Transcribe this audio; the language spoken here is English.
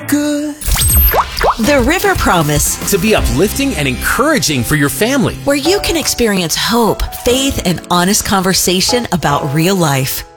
good. The River Promise, To be uplifting and encouraging for your family. where you can experience hope, faith, and honest conversation about real life.